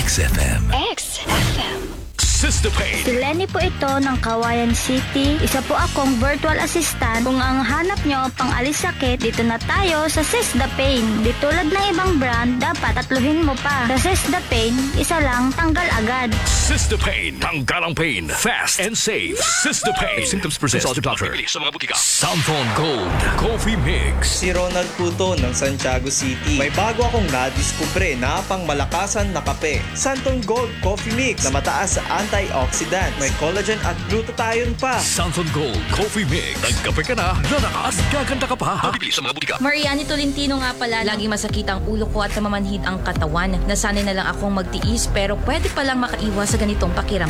XFM. XFM. Sister Pain. Si Lenny po ito ng Kawayan City. Isa po akong virtual assistant. Kung ang hanap nyo pang alis sakit, dito na tayo sa Sister Pain. Di tulad ng ibang brand, dapat tatluhin mo pa. Sa Sister Pain, isa lang, tanggal agad. Sister Pain. Tanggal ang pain. Fast and safe. Sister Pain. If symptoms persist, consult your doctor. Sa mga butika. Samphon Gold Coffee Mix. Si Ronald Puto ng Santiago City. May bago akong nadiskubre na pangmalakasan na kape. Santon Gold Coffee Mix na mataas sa antioxidant. May collagen at glutathione pa. Samphon Gold Coffee Mix. Nagkape ka na, lalakas, gaganda ka pa. Mabibili sa mga butika. Mariani Tolentino nga pala, laging masakit ang ulo ko at namamanhid ang katawan. Nasanay na lang akong magtiis pero pwede palang makaiwas sa ganitong pakiramdam.